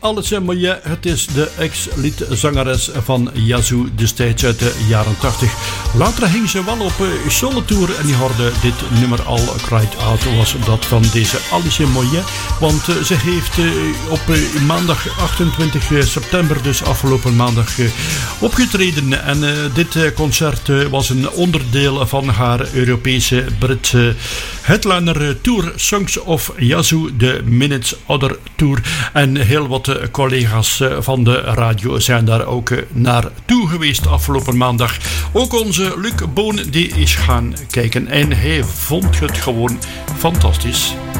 Alice Moyet, het is de ex-liedzangeres van Yazoo destijds uit de jaren 80. Later ging ze wel op solo-tour en die hoorde dit nummer al. Cried Out was dat van deze Alice Moyet. Want ze heeft op maandag 28 september, dus afgelopen maandag, opgetreden. En dit concert was een onderdeel van haar Europese Britse headliner tour Songs of Yazoo, de Minutes Other Tour. En heel wat collega's van de radio zijn daar ook naartoe geweest afgelopen maandag. Ook onze Luc Boon die is gaan kijken en hij vond het gewoon fantastisch.